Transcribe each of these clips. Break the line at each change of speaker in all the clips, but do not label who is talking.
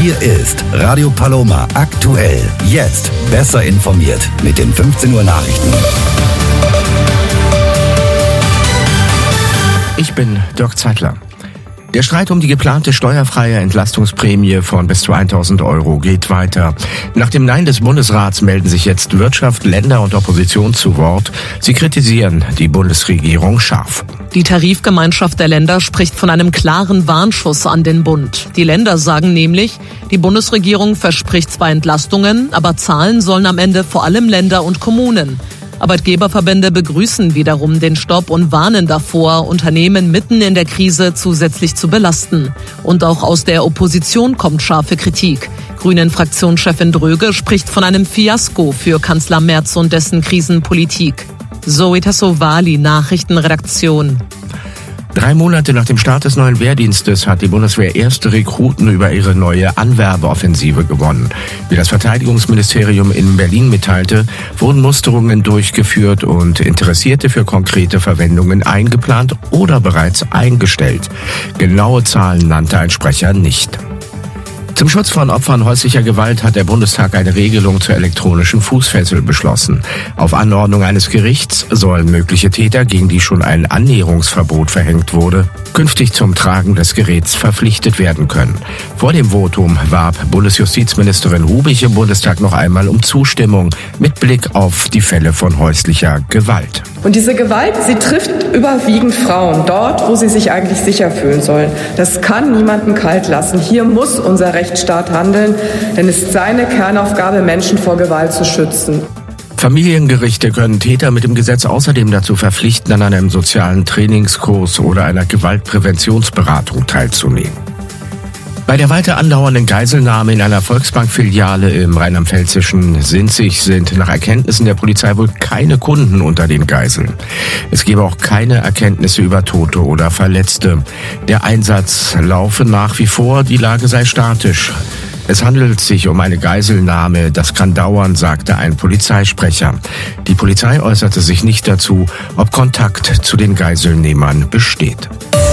Hier ist Radio Paloma aktuell. Jetzt besser informiert mit den 15 Uhr Nachrichten.
Ich bin Dirk Zeitler. Der Streit um die geplante steuerfreie Entlastungsprämie von bis zu 1.000 Euro geht weiter. Nach dem Nein des Bundesrats melden sich jetzt Wirtschaft, Länder und Opposition zu Wort. Sie kritisieren die Bundesregierung scharf.
Die Tarifgemeinschaft der Länder spricht von einem klaren Warnschuss an den Bund. Die Länder sagen nämlich, die Bundesregierung verspricht zwar Entlastungen, aber zahlen sollen am Ende vor allem Länder und Kommunen. Arbeitgeberverbände begrüßen wiederum den Stopp und warnen davor, Unternehmen mitten in der Krise zusätzlich zu belasten. Und auch aus der Opposition kommt scharfe Kritik. Grünen-Fraktionschefin Dröge spricht von einem Fiasko für Kanzler Merz und dessen Krisenpolitik. Zoe Tassovali, Nachrichtenredaktion.
3 Monate nach dem Start des neuen Wehrdienstes hat die Bundeswehr erste Rekruten über ihre neue Anwerbeoffensive gewonnen. Wie das Verteidigungsministerium in Berlin mitteilte, wurden Musterungen durchgeführt und Interessierte für konkrete Verwendungen eingeplant oder bereits eingestellt. Genaue Zahlen nannte ein Sprecher nicht. Zum Schutz von Opfern häuslicher Gewalt hat der Bundestag eine Regelung zur elektronischen Fußfessel beschlossen. Auf Anordnung eines Gerichts sollen mögliche Täter, gegen die schon ein Annäherungsverbot verhängt wurde, künftig zum Tragen des Geräts verpflichtet werden können. Vor dem Votum warb Bundesjustizministerin Hubich im Bundestag noch einmal um Zustimmung mit Blick auf die Fälle von häuslicher Gewalt.
Und diese Gewalt, sie trifft überwiegend Frauen, dort, wo sie sich eigentlich sicher fühlen sollen. Das kann niemanden kalt lassen. Hier muss unser Rechtsstaat handeln, denn es ist seine Kernaufgabe, Menschen vor Gewalt zu schützen.
Familiengerichte können Täter mit dem Gesetz außerdem dazu verpflichten, an einem sozialen Trainingskurs oder einer Gewaltpräventionsberatung teilzunehmen. Bei der weiter andauernden Geiselnahme in einer Volksbank-Filiale im rheinland-pfälzischen Sinzig sind nach Erkenntnissen der Polizei wohl keine Kunden unter den Geiseln. Es gebe auch keine Erkenntnisse über Tote oder Verletzte. Der Einsatz laufe nach wie vor, die Lage sei statisch. Es handelt sich um eine Geiselnahme, das kann dauern, sagte ein Polizeisprecher. Die Polizei äußerte sich nicht dazu, ob Kontakt zu den Geiselnehmern besteht.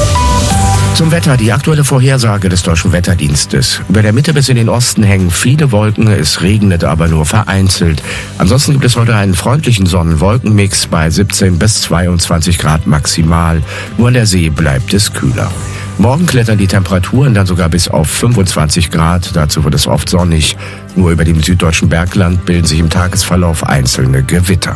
Zum Wetter, die aktuelle Vorhersage des Deutschen Wetterdienstes. Über der Mitte bis in den Osten hängen viele Wolken, es regnet aber nur vereinzelt. Ansonsten gibt es heute einen freundlichen Sonnen-Wolken-Mix bei 17 bis 22 Grad maximal. Nur an der See bleibt es kühler. Morgen klettern die Temperaturen dann sogar bis auf 25 Grad. Dazu wird es oft sonnig. Nur über dem süddeutschen Bergland bilden sich im Tagesverlauf einzelne Gewitter.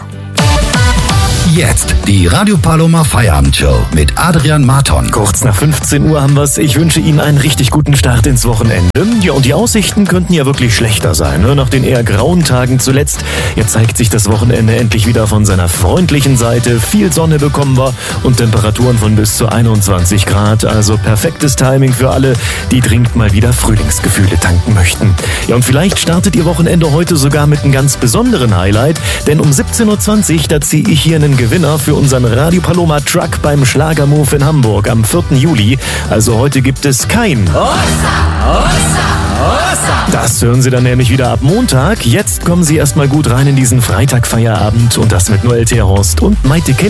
Jetzt die Radio Paloma Feierabendshow mit Adrian Marton.
Kurz nach 15 Uhr haben wir's. Ich wünsche Ihnen einen richtig guten Start ins Wochenende. Ja, und die Aussichten könnten ja wirklich schlechter sein, ne? Nach den eher grauen Tagen zuletzt. Jetzt zeigt sich das Wochenende endlich wieder von seiner freundlichen Seite. Viel Sonne bekommen wir und Temperaturen von bis zu 21 Grad. Also perfektes Timing für alle, die dringend mal wieder Frühlingsgefühle tanken möchten. Ja, und vielleicht startet Ihr Wochenende heute sogar mit einem ganz besonderen Highlight. Denn um 17.20 Uhr, da ziehe ich hier einen Gewinner für unseren Radio Paloma Truck beim Schlagermove in Hamburg am 4. Juli. Also heute gibt es kein Das hören Sie dann nämlich wieder ab Montag. Jetzt kommen Sie erstmal gut rein in diesen Freitagfeierabend und das mit Noel Terhorst und Maite Kelly.